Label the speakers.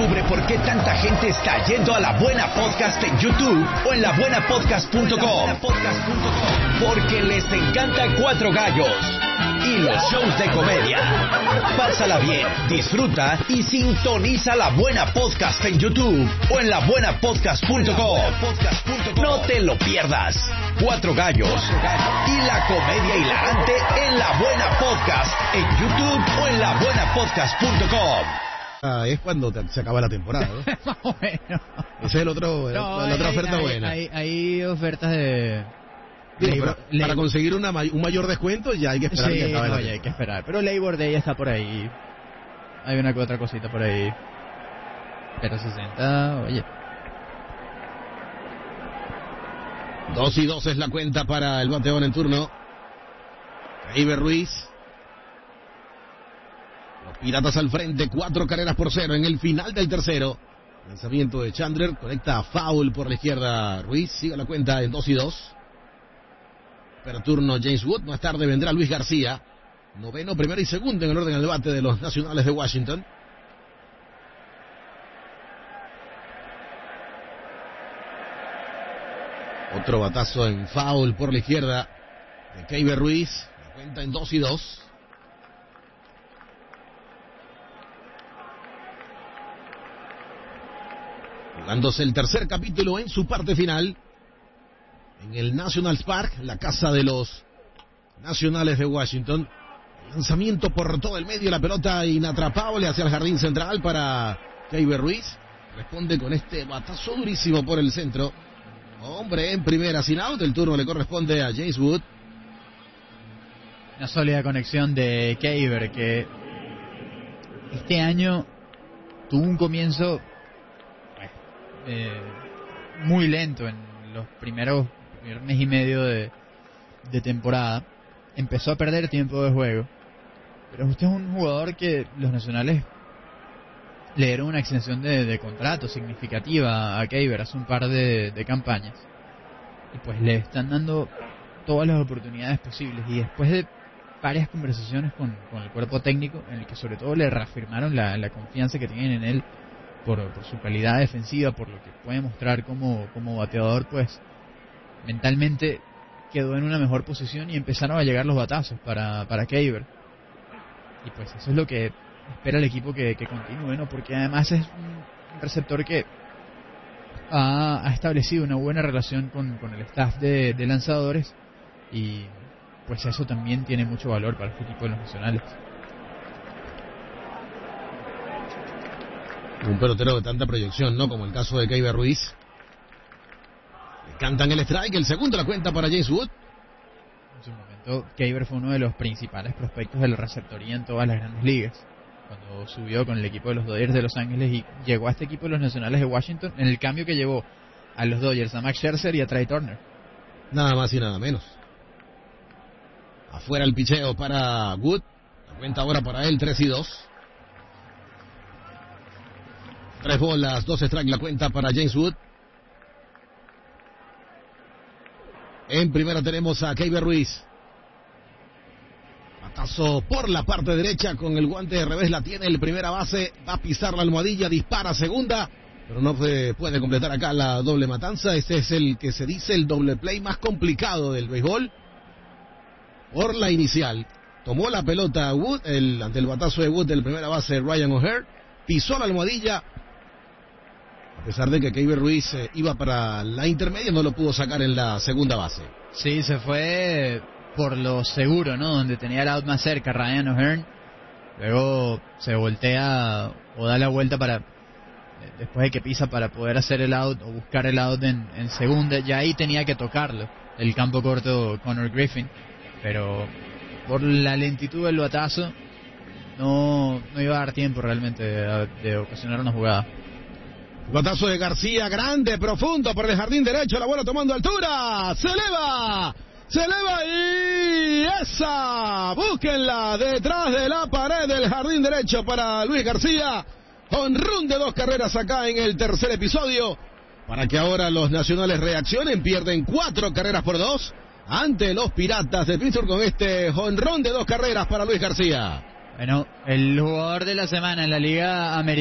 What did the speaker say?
Speaker 1: Descubre por qué tanta gente está yendo a La Buena Podcast en YouTube o en labuenapodcast.com. Porque les encanta Cuatro Gallos y los shows de comedia. Pásala bien, disfruta y sintoniza La Buena Podcast en YouTube o en labuenapodcast.com. No te lo pierdas. Cuatro Gallos y la comedia hilarante en La Buena Podcast en YouTube o en labuenapodcast.com.
Speaker 2: Es cuando se acaba la temporada, ¿no?
Speaker 3: Más o menos.
Speaker 2: Esa es la otra oferta buena.
Speaker 3: Hay ofertas de...
Speaker 2: Para conseguir un mayor descuento ya hay que esperar que acabe
Speaker 3: ya hay que esperar. Pero Labor Day está por ahí. Hay una que otra cosita por ahí. Pero 60, oye.
Speaker 2: 2-2 es la cuenta para el bateador en turno. Keiber Ruiz. Los Piratas al frente, 4 carreras por 0 en el final del tercero. Lanzamiento de Chandler, conecta foul por la izquierda Ruiz. Sigue la cuenta en 2-2. Pero turno James Wood, más tarde vendrá Luis García. Noveno, primero y segundo en el orden del bate de los Nacionales de Washington. Otro batazo en foul por la izquierda de Keiber Ruiz. La cuenta en 2-2. Jugándose el tercer capítulo en su parte final. En el Nationals Park, la casa de los Nacionales de Washington. Lanzamiento por todo el medio, la pelota inatrapable hacia el jardín central para Keiber Ruiz. Responde con este batazo durísimo por el centro. Hombre en primera sin out, el turno le corresponde a James Wood.
Speaker 3: Una sólida conexión de Keiber, que este año tuvo un comienzo muy lento en los primer mes y medio de temporada. Empezó a perder tiempo de juego, pero usted es un jugador que los Nacionales le dieron una extensión de contrato significativa a Keiber hace un par de campañas, y pues le están dando todas las oportunidades posibles, y después de varias conversaciones con el cuerpo técnico, en el que sobre todo le reafirmaron la confianza que tienen en él por su calidad defensiva, por lo que puede mostrar como bateador, pues mentalmente quedó en una mejor posición y empezaron a llegar los batazos para Keiber. Y pues eso es lo que espera el equipo que continúe, ¿no? Porque además es un receptor que ha establecido una buena relación con el staff de lanzadores, y pues eso también tiene mucho valor para este equipo de los Nacionales.
Speaker 2: Un pelotero de tanta proyección, ¿no? Como el caso de Keiber Ruiz. Le cantan el strike, el segundo la cuenta para James Wood.
Speaker 3: En su momento, Keiber fue uno de los principales prospectos de la receptoría en todas las grandes ligas, cuando subió con el equipo de los Dodgers de Los Ángeles y llegó a este equipo de los Nacionales de Washington en el cambio que llevó a los Dodgers a Max Scherzer y a Trea Turner.
Speaker 2: Nada más y nada menos. Afuera el picheo para Wood. La cuenta ahora para él, 3-2. 3 bolas, 2 strikes la cuenta para James Wood. En primera tenemos a Keiber Ruiz. Batazo por la parte derecha con el guante de revés, la tiene el primera base, va a pisar la almohadilla, dispara segunda, pero no se puede completar acá la doble matanza. Este es el que se dice el doble play más complicado del béisbol. Por la inicial, tomó la pelota Wood, ante el batazo de Wood del primera base Ryan O'Hearn, pisó la almohadilla. A pesar de que Keiber Ruiz iba para la intermedia, no lo pudo sacar en la segunda base.
Speaker 3: Sí, se fue por lo seguro, ¿no? Donde tenía el out más cerca, Ryan O'Hearn. Luego se voltea o da la vuelta después de que pisa para poder hacer el out o buscar el out en segunda. Ya ahí tenía que tocarlo el campo corto Connor Griffin, pero por la lentitud del batazo no iba a dar tiempo realmente de ocasionar una jugada.
Speaker 2: Batazo de García, grande, profundo por el jardín derecho, la bola tomando altura, se eleva y esa, búsquenla detrás de la pared del jardín derecho para Luis García. Jonrón de 2 carreras acá en el tercer episodio, para que ahora los Nacionales reaccionen. Pierden 4 carreras por 2 ante los Piratas de Pittsburgh con este jonrón de 2 carreras para Luis García.
Speaker 3: Bueno, el jugador de la semana en la Liga Americana.